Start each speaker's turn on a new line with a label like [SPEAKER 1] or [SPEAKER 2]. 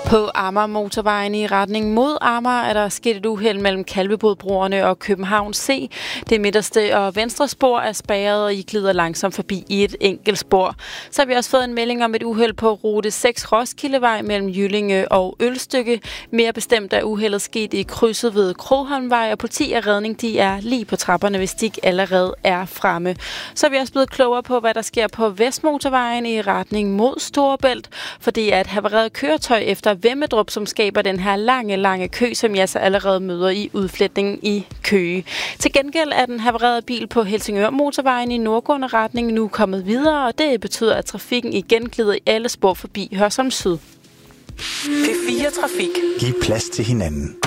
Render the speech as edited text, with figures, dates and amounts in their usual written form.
[SPEAKER 1] På Amager-motorvejen i retning mod Amager er der sket et uheld mellem Kalvebodbroerne og København C. Det midterste og venstre spor er spærret, og I glider langsomt forbi i et enkelt spor. Så har vi også fået en melding om et uheld på rute 6 Roskildevej mellem Jyllinge og Ølstykke. Mere bestemt er uheldet sket i krydset ved Krogholmvej, og politi og redning de er lige på trapperne, hvis de ikke allerede er fremme. Så er vi også blevet klogere på, hvad der sker på Vestmotorvejen i retning mod Storebælt, for det er et havareret køretøj efter Vemmedrup, som skaber den her lange kø, som jeg så allerede møder i udfletningen i Køge. Til gengæld er den havarerede bil på Helsingør-motorvejen i nordgående retning nu kommet videre, og det betyder, at trafikken igen glider i alle spor forbi Hørsholm Syd.
[SPEAKER 2] P4 Trafik.
[SPEAKER 3] Giv plads til hinanden.